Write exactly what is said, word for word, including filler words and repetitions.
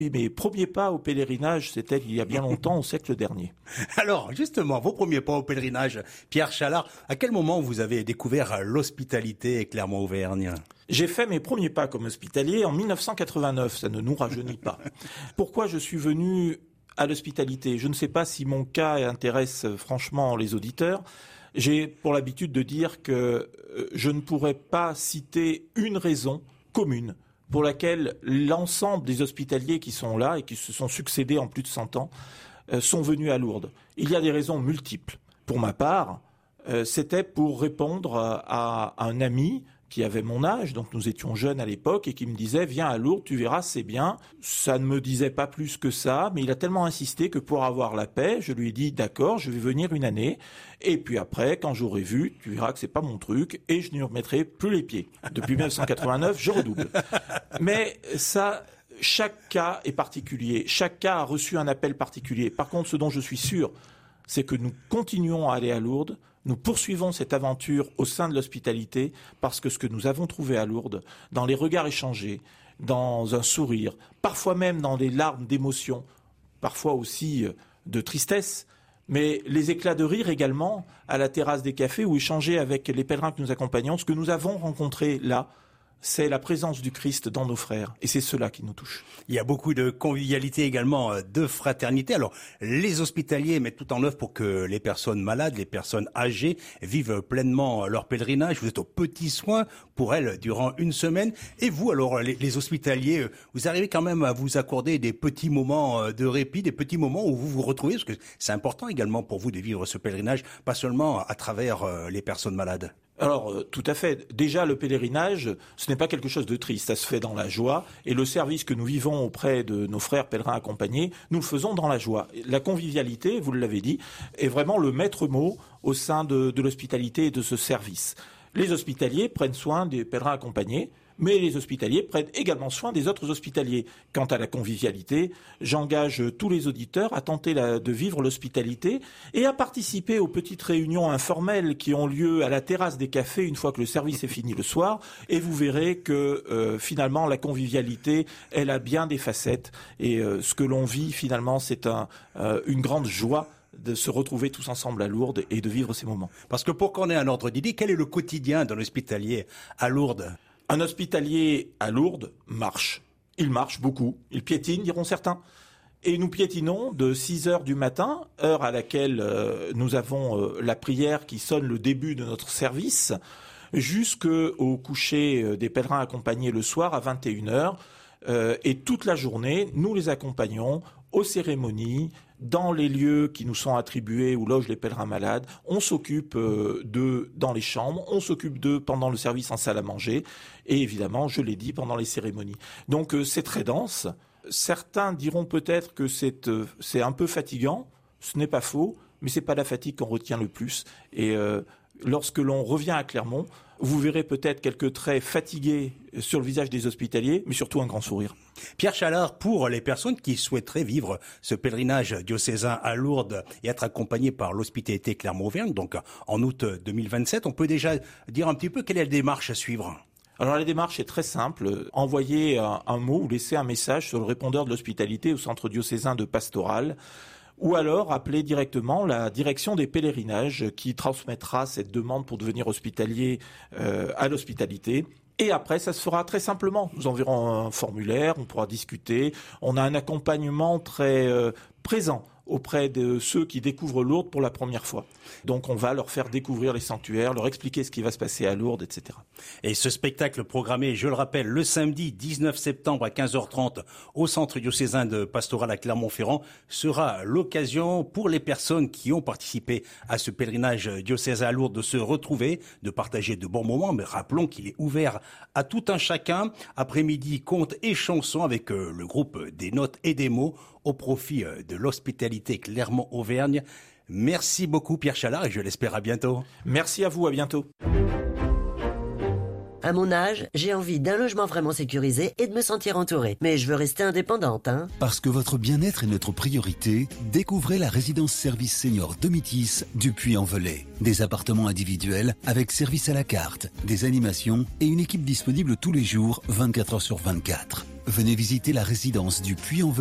Et mes premiers pas au pèlerinage, c'était il y a bien longtemps, au siècle dernier. Alors, justement, vos premiers pas au pèlerinage, Pierre Chalard, à quel moment vous avez découvert l'hospitalité Clermont-Auvergne ? J'ai fait mes premiers pas comme hospitalier en dix-neuf cent quatre-vingt-neuf, ça ne nous rajeunit pas. Pourquoi je suis venu à l'hospitalité ? Je ne sais pas si mon cas intéresse franchement les auditeurs. J'ai pour l'habitude de dire que je ne pourrais pas citer une raison commune pour laquelle l'ensemble des hospitaliers qui sont là et qui se sont succédés en plus de cent ans sont venus à Lourdes. Il y a des raisons multiples. Pour ma part, c'était pour répondre à un ami qui avait mon âge, donc nous étions jeunes à l'époque, et qui me disait « Viens à Lourdes, tu verras, c'est bien ». Ça ne me disait pas plus que ça, mais il a tellement insisté que pour avoir la paix, je lui ai dit « D'accord, je vais venir une année, et puis après, quand j'aurai vu, tu verras que c'est pas mon truc, et je n'y remettrai plus les pieds ». Depuis dix-neuf cent quatre-vingt-neuf, je redouble. Mais ça, chaque cas est particulier, chaque cas a reçu un appel particulier. Par contre, ce dont je suis sûr, c'est que nous continuons à aller à Lourdes. Nous poursuivons cette aventure au sein de l'hospitalité parce que ce que nous avons trouvé à Lourdes, dans les regards échangés, dans un sourire, parfois même dans des larmes d'émotion, parfois aussi de tristesse, mais les éclats de rire également à la terrasse des cafés ou échanger avec les pèlerins que nous accompagnons, ce que nous avons rencontré là, c'est la présence du Christ dans nos frères. Et c'est cela qui nous touche. Il y a beaucoup de convivialité également, de fraternité. Alors, les hospitaliers mettent tout en œuvre pour que les personnes malades, les personnes âgées vivent pleinement leur pèlerinage. Vous êtes aux petits soins pour elles durant une semaine. Et vous, alors, les, les hospitaliers, vous arrivez quand même à vous accorder des petits moments de répit, des petits moments où vous vous retrouvez, parce que c'est important également pour vous de vivre ce pèlerinage, pas seulement à travers les personnes malades. Alors, euh, tout à fait. Déjà, le pèlerinage, ce n'est pas quelque chose de triste. Ça se fait dans la joie. Et le service que nous vivons auprès de nos frères pèlerins accompagnés, nous le faisons dans la joie. La convivialité, vous l'avez dit, est vraiment le maître mot au sein de, de l'hospitalité et de ce service. Les hospitaliers prennent soin des pèlerins accompagnés, mais les hospitaliers prennent également soin des autres hospitaliers. Quant à la convivialité, j'engage tous les auditeurs à tenter la, de vivre l'hospitalité et à participer aux petites réunions informelles qui ont lieu à la terrasse des cafés une fois que le service est fini le soir. Et vous verrez que euh, finalement la convivialité, elle a bien des facettes. Et euh, ce que l'on vit finalement, c'est un, euh, une grande joie de se retrouver tous ensemble à Lourdes et de vivre ces moments. Parce que pour qu'on ait un ordre d'idée, quel est le quotidien d'un hospitalier à Lourdes ? Un hospitalier à Lourdes marche. Il marche beaucoup. Il piétine, diront certains. Et nous piétinons de six heures du matin, heure à laquelle euh, nous avons euh, la prière qui sonne le début de notre service, jusqu'au coucher des pèlerins accompagnés le soir à vingt et une heures. Euh, et toute la journée, nous les accompagnons aux cérémonies, dans les lieux qui nous sont attribués où logent les pèlerins malades. On s'occupe euh, d'eux dans les chambres, on s'occupe d'eux pendant le service en salle à manger et évidemment, je l'ai dit, pendant les cérémonies. Donc euh, c'est très dense. Certains diront peut-être que c'est, euh, c'est un peu fatigant. Ce n'est pas faux, mais c'est pas la fatigue qu'on retient le plus. Et euh, lorsque l'on revient à Clermont, vous verrez peut-être quelques traits fatigués sur le visage des hospitaliers, mais surtout un grand sourire. Pierre Chalard, pour les personnes qui souhaiteraient vivre ce pèlerinage diocésain à Lourdes et être accompagnées par l'hospitalité Clermont-Auvergne, donc en août deux mille vingt-sept, on peut déjà dire un petit peu quelle est la démarche à suivre ? Alors la démarche est très simple. Envoyer un, un mot ou laisser un message sur le répondeur de l'hospitalité au centre diocésain de Pastoral, ou alors appeler directement la direction des pèlerinages qui transmettra cette demande pour devenir hospitalier euh, à l'hospitalité. Et après, ça se fera très simplement. Nous enverrons un formulaire, on pourra discuter. On a un accompagnement très euh, présent auprès de ceux qui découvrent Lourdes pour la première fois. Donc on va leur faire découvrir les sanctuaires, leur expliquer ce qui va se passer à Lourdes, et cetera. Et ce spectacle programmé, je le rappelle, le samedi dix-neuf septembre à quinze heures trente au centre diocésain de Pastoral à Clermont-Ferrand sera l'occasion pour les personnes qui ont participé à ce pèlerinage diocésain à Lourdes de se retrouver, de partager de bons moments. Mais rappelons qu'il est ouvert à tout un chacun. Après-midi, contes et chansons avec le groupe des notes et des mots au profit de l'hospitalité Clermont-Auvergne. Merci beaucoup Pierre Chalard et je l'espère à bientôt. Merci à vous, à bientôt. À mon âge, j'ai envie d'un logement vraiment sécurisé et de me sentir entourée. Mais je veux rester indépendante, hein. Parce que votre bien-être est notre priorité, découvrez la résidence service senior Domitis du Puy-en-Velay. Des appartements individuels avec service à la carte, des animations et une équipe disponible tous les jours, vingt-quatre heures sur vingt-quatre. venez visiter la résidence du Puy-en-Velay